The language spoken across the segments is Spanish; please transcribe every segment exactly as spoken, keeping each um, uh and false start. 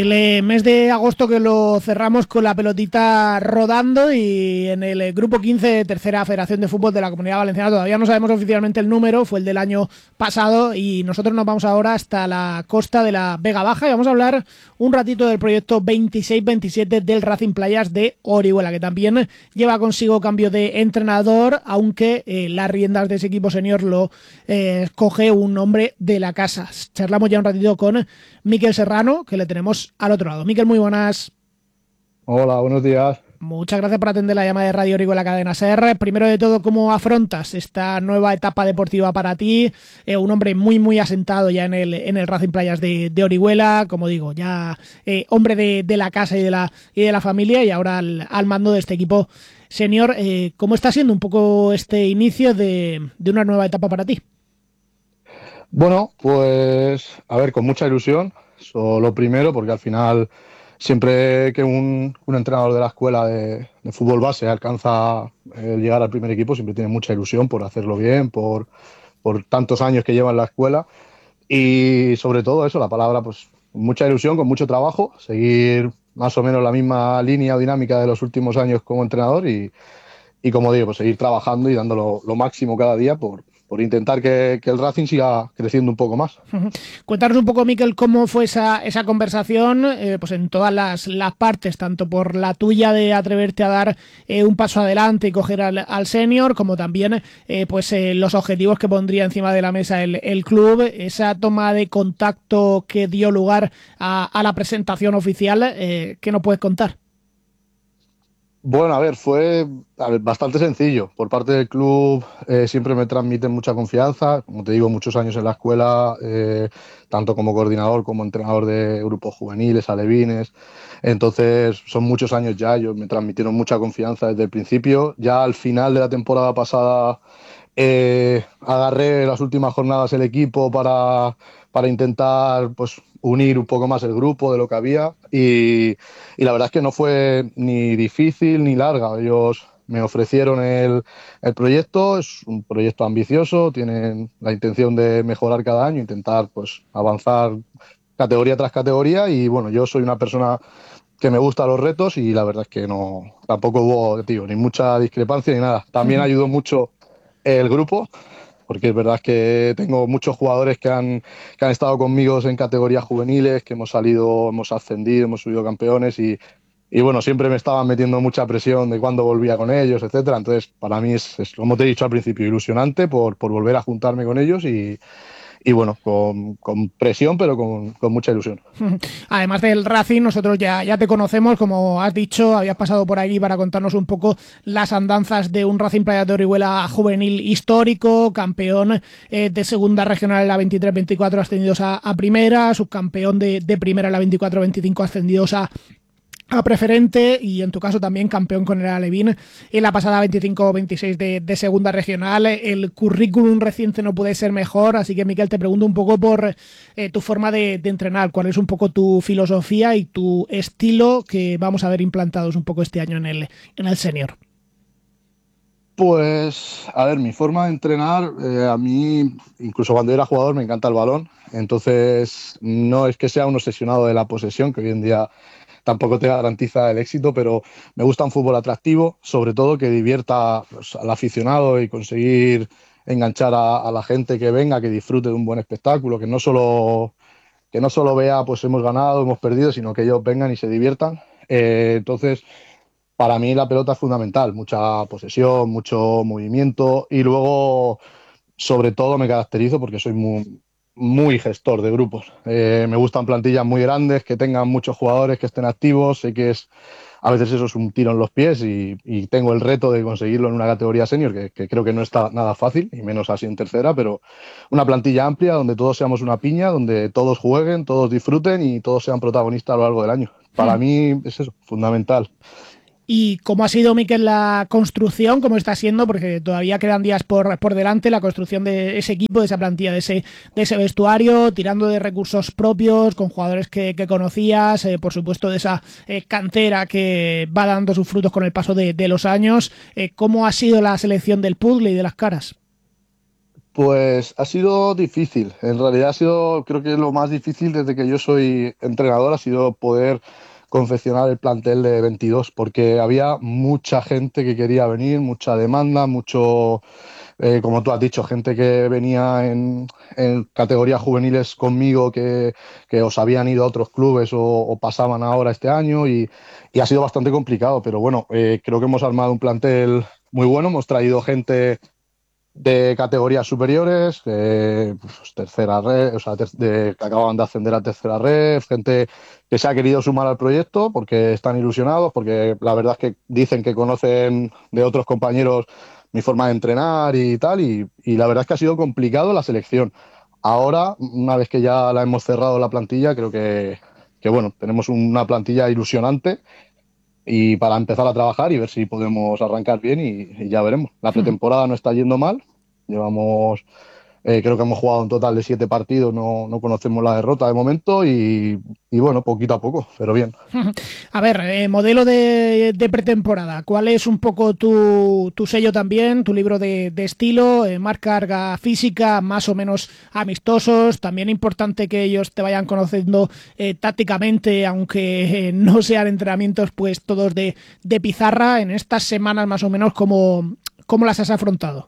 El mes de agosto que lo cerramos con la pelotita rodando y en el grupo quince, tercera Federación de Fútbol de la Comunidad Valenciana, todavía no sabemos oficialmente el número, fue el del año pasado y nosotros nos vamos ahora hasta la costa de la Vega Baja y vamos a hablar un ratito del proyecto veintiséis veintisiete del Racing Playas de Orihuela, que también lleva consigo cambio de entrenador, aunque eh, las riendas de ese equipo senior lo eh, coge un hombre de la casa. Charlamos ya un ratito con Miquel Serrano, que le tenemos al otro lado. Miquel, muy buenas. Hola, buenos días. Muchas gracias por atender la llamada de Radio Orihuela Cadena Ser. Primero de todo, ¿cómo afrontas esta nueva etapa deportiva para ti? Eh, un hombre muy, muy asentado ya en el, en el Racing Playas de, de Orihuela, como digo, ya eh, hombre de, de la casa y de la, y de la familia y ahora al, al mando de este equipo senior. Eh, ¿Cómo está siendo un poco este inicio de, de una nueva etapa para ti? Bueno, pues a ver, con mucha ilusión. Eso lo primero, porque al final siempre que un, un entrenador de la escuela de, de fútbol base alcanza el llegar al primer equipo, siempre tiene mucha ilusión por hacerlo bien, por, por tantos años que lleva en la escuela y sobre todo eso, la palabra, pues mucha ilusión, con mucho trabajo, seguir más o menos la misma línea o dinámica de los últimos años como entrenador y, y como digo, pues seguir trabajando y dando lo, lo máximo cada día por, por intentar que, que el Racing siga creciendo un poco más. Uh-huh. Cuéntanos un poco, Miquel, cómo fue esa, esa conversación, eh, pues en todas las, las partes, tanto por la tuya de atreverte a dar eh, un paso adelante y coger al, al senior, como también eh, pues eh, los objetivos que pondría encima de la mesa el, el club, esa toma de contacto que dio lugar a, a la presentación oficial, eh, ¿qué nos puedes contar? Bueno, a ver, fue a ver, bastante sencillo. Por parte del club eh, siempre me transmiten mucha confianza. Como te digo, muchos años en la escuela, eh, tanto como coordinador como entrenador de grupos juveniles, alevines. Entonces, son muchos años ya. Ellos me transmitieron mucha confianza desde el principio. Ya al final de la temporada pasada eh, agarré las últimas jornadas el equipo para, para intentar pues, unir un poco más el grupo de lo que había y, y la verdad es que no fue ni difícil ni larga. Ellos me ofrecieron el, el proyecto, es un proyecto ambicioso, tienen la intención de mejorar cada año, intentar pues, avanzar categoría tras categoría y bueno, yo soy una persona que me gustan los retos y la verdad es que no, tampoco hubo, tío, ni mucha discrepancia ni nada. También ayudó mucho el grupo, porque es verdad que tengo muchos jugadores que han, que han estado conmigo en categorías juveniles, que hemos salido, hemos ascendido, hemos subido campeones y, y bueno, siempre me estaban metiendo mucha presión de cuándo volvía con ellos, etcétera. Entonces, para mí es, es, como te he dicho al principio, ilusionante por, por volver a juntarme con ellos y, y bueno, con, con presión, pero con, con mucha ilusión. Además del Racing, nosotros ya, ya te conocemos, como has dicho, habías pasado por aquí para contarnos un poco las andanzas de un Racing Playas de Orihuela juvenil histórico, campeón eh, de segunda regional en la veintitrés veinticuatro ascendidos a, a primera, subcampeón de, de primera en la veinticuatro veinticinco ascendidos a a preferente y en tu caso también campeón con el Alevín en la pasada veinticinco veintiséis de, de segunda regional. El currículum reciente no puede ser mejor, así que Miquel, te pregunto un poco por eh, tu forma de, de entrenar, cuál es un poco tu filosofía y tu estilo que vamos a ver implantados un poco este año en el, en el senior. Pues, a ver, mi forma de entrenar, eh, a mí, incluso cuando era jugador, me encanta el balón. Entonces, no es que sea un obsesionado de la posesión, que hoy en día tampoco te garantiza el éxito, pero me gusta un fútbol atractivo, sobre todo que divierta pues, al aficionado y conseguir enganchar a, a la gente que venga, que disfrute de un buen espectáculo, que no solo, que no solo vea, pues hemos ganado, hemos perdido, sino que ellos vengan y se diviertan. Eh, entonces, para mí la pelota es fundamental, mucha posesión, mucho movimiento y luego, sobre todo, me caracterizo porque soy muy, muy gestor de grupos. Eh, me gustan plantillas muy grandes, que tengan muchos jugadores, que estén activos. Sé que es a veces eso es un tiro en los pies y, y tengo el reto de conseguirlo en una categoría senior, que, que creo que no está nada fácil, y menos así en tercera, pero una plantilla amplia donde todos seamos una piña, donde todos jueguen, todos disfruten y todos sean protagonistas a lo largo del año. Para mí es eso, fundamental. ¿Y cómo ha sido, Miquel, la construcción? ¿Cómo está siendo? Porque todavía quedan días por, por delante, la construcción de ese equipo, de esa plantilla, de ese, de ese vestuario, tirando de recursos propios, con jugadores que, que conocías, eh, por supuesto de esa eh, cantera que va dando sus frutos con el paso de, de los años. Eh, ¿Cómo ha sido la selección del puzzle y de las caras? Pues ha sido difícil. En realidad ha sido, creo que lo más difícil desde que yo soy entrenador ha sido poder confeccionar el plantel de veintidós, porque había mucha gente que quería venir, mucha demanda, mucho, eh, como tú has dicho, gente que venía en, en categorías juveniles conmigo que, que os habían ido a otros clubes o, o pasaban ahora este año y, y ha sido bastante complicado, pero bueno, eh, creo que hemos armado un plantel muy bueno, hemos traído gente de categorías superiores, eh, pues, tercera red, o sea, ter- de- que acaban de ascender a tercera red, gente que se ha querido sumar al proyecto porque están ilusionados, porque la verdad es que dicen que conocen de otros compañeros mi forma de entrenar y tal, y, y la verdad es que ha sido complicado la selección. Ahora, una vez que ya la hemos cerrado la plantilla, creo que, que bueno, tenemos una plantilla ilusionante y para empezar a trabajar y ver si podemos arrancar bien y, y ya veremos. La pretemporada no está yendo mal, llevamos, eh, creo que hemos jugado un total de siete partidos, no, no conocemos la derrota de momento y, y bueno, poquito a poco, pero bien. A ver, eh, modelo de, de pretemporada, ¿cuál es un poco tu, tu sello también, tu libro de, de estilo, eh, más carga física, más o menos amistosos? También importante que ellos te vayan conociendo eh, tácticamente, aunque eh, no sean entrenamientos pues todos de, de pizarra. En estas semanas más o menos, ¿cómo, cómo las has afrontado?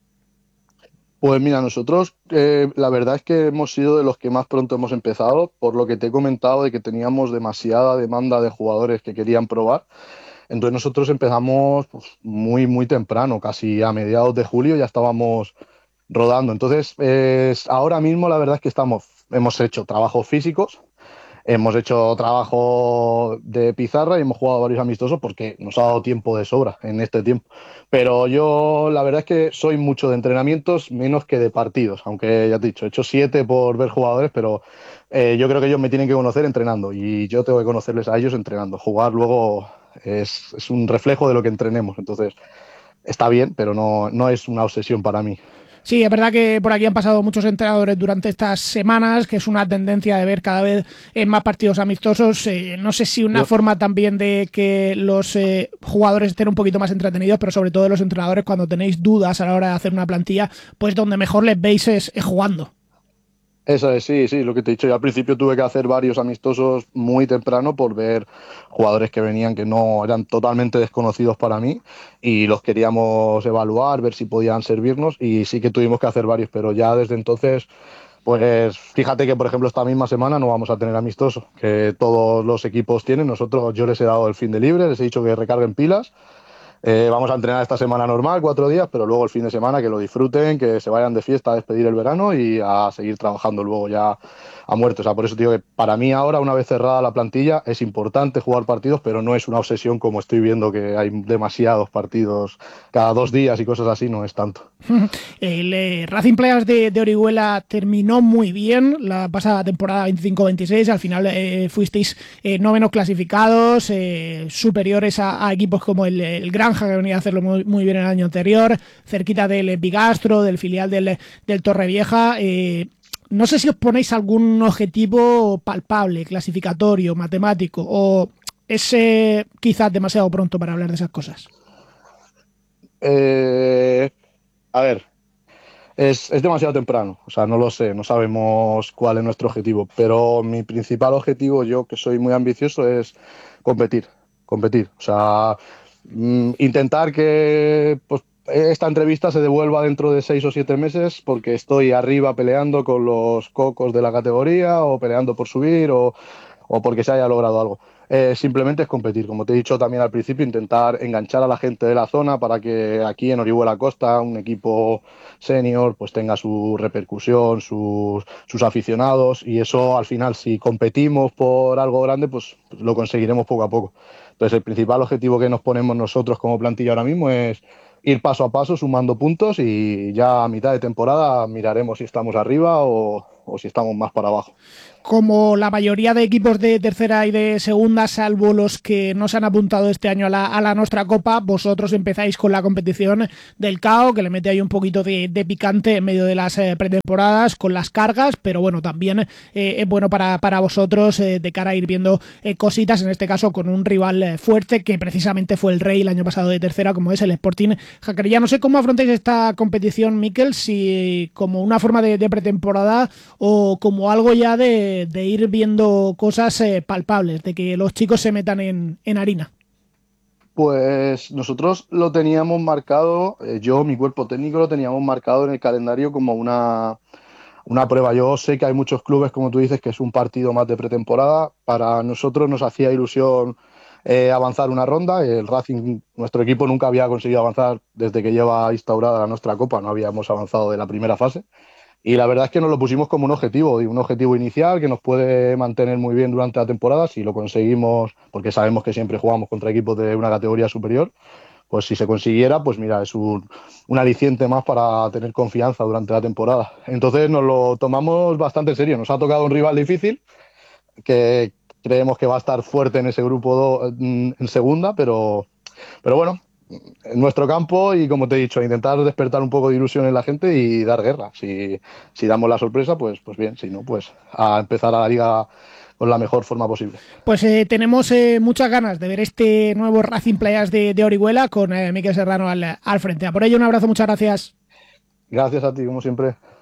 Pues mira, nosotros eh, la verdad es que hemos sido de los que más pronto hemos empezado, por lo que te he comentado de que teníamos demasiada demanda de jugadores que querían probar. Entonces nosotros empezamos pues, muy, muy temprano, casi a mediados de julio ya estábamos rodando. Entonces, eh, ahora mismo la verdad es que estamos, hemos hecho trabajos físicos, hemos hecho trabajo de pizarra y hemos jugado varios amistosos porque nos ha dado tiempo de sobra en este tiempo. Pero yo la verdad es que soy mucho de entrenamientos menos que de partidos, aunque ya te he dicho, he hecho siete por ver jugadores, pero eh, yo creo que ellos me tienen que conocer entrenando y yo tengo que conocerles a ellos entrenando. Jugar luego es, es un reflejo de lo que entrenemos, entonces está bien, pero no, no es una obsesión para mí. Sí, es verdad que por aquí han pasado muchos entrenadores durante estas semanas, que es una tendencia de ver cada vez eh, más partidos amistosos. Eh, no sé si una Yo, forma también de que los eh, jugadores estén un poquito más entretenidos, pero sobre todo los entrenadores cuando tenéis dudas a la hora de hacer una plantilla, pues donde mejor les veis es, es jugando. Eso es, sí, sí, lo que te he dicho. Yo al principio tuve que hacer varios amistosos muy temprano por ver jugadores que venían que no eran totalmente desconocidos para mí y los queríamos evaluar, ver si podían servirnos y sí que tuvimos que hacer varios, pero ya desde entonces, pues fíjate que por ejemplo esta misma semana no vamos a tener amistoso, que todos los equipos tienen. Nosotros, yo les he dado el fin de libre, les he dicho que recarguen pilas. Eh, vamos a entrenar esta semana normal, cuatro días, pero luego el fin de semana que lo disfruten, que se vayan de fiesta a despedir el verano y a seguir trabajando luego ya a muerto. O sea, por eso te digo que para mí ahora, una vez cerrada la plantilla, es importante jugar partidos, pero no es una obsesión como estoy viendo que hay demasiados partidos cada dos días y cosas así, no es tanto. El eh, Racing Playas de, de Orihuela terminó muy bien la pasada temporada veinticinco veintiséis. Al final eh, fuisteis eh, novenos clasificados, eh, superiores a, a equipos como el, el Granja, que venía a hacerlo muy, muy bien el año anterior, cerquita del Bigastro, del filial del, del Torrevieja. Eh, no sé si os ponéis algún objetivo palpable, clasificatorio, matemático, o es eh, quizás demasiado pronto para hablar de esas cosas. Eh, a ver, Es, es demasiado temprano, o sea, no lo sé, no sabemos cuál es nuestro objetivo, pero mi principal objetivo, yo que soy muy ambicioso, es competir, competir, o sea, mm, intentar que pues, esta entrevista se devuelva dentro de seis o siete meses porque estoy arriba peleando con los cocos de la categoría o peleando por subir o, o porque se haya logrado algo. Eh, simplemente es competir, como te he dicho también al principio, intentar enganchar a la gente de la zona para que aquí en Orihuela Costa un equipo senior pues tenga su repercusión, sus, sus aficionados y eso al final si competimos por algo grande pues, pues lo conseguiremos poco a poco. Entonces el principal objetivo que nos ponemos nosotros como plantilla ahora mismo es ir paso a paso sumando puntos y ya a mitad de temporada miraremos si estamos arriba o, o si estamos más para abajo. como la mayoría de equipos de tercera y de segunda, salvo los que no se han apuntado este año a la, a la nuestra Copa, vosotros empezáis con la competición del C A O, que le mete ahí un poquito de, de picante en medio de las eh, pretemporadas, con las cargas, pero bueno, también eh, es bueno para, para vosotros eh, de cara a ir viendo eh, cositas, en este caso con un rival eh, fuerte, que precisamente fue el rey el año pasado de tercera, como es el Sporting Jacarería. No sé cómo afrontáis esta competición, Miquel, si como una forma de, de pretemporada o como algo ya de de ir viendo cosas eh, palpables, de que los chicos se metan en, en harina. Pues nosotros lo teníamos marcado, eh, yo, mi cuerpo técnico, lo teníamos marcado en el calendario como una, una prueba. Yo sé que hay muchos clubes, como tú dices, que es un partido más de pretemporada. Para nosotros nos hacía ilusión eh, avanzar una ronda. El Racing, nuestro equipo, nunca había conseguido avanzar desde que lleva instaurada nuestra Copa, no habíamos avanzado de la primera fase. Y la verdad es que nos lo pusimos como un objetivo, y un objetivo inicial que nos puede mantener muy bien durante la temporada si lo conseguimos, porque sabemos que siempre jugamos contra equipos de una categoría superior. Pues si se consiguiera, pues mira, es un, un aliciente más para tener confianza durante la temporada. Entonces nos lo tomamos bastante en serio. Nos ha tocado un rival difícil, que creemos que va a estar fuerte en ese grupo do, en segunda, pero, pero bueno, en nuestro campo, y como te he dicho, intentar despertar un poco de ilusión en la gente y dar guerra. Si, si damos la sorpresa, pues, pues bien, si no, pues a empezar a la liga con la mejor forma posible. Pues eh, tenemos eh, muchas ganas de ver este nuevo Racing Playas de, de Orihuela con eh, Miquel Serrano al, al frente. A por ello, un abrazo, muchas gracias. Gracias a ti, como siempre.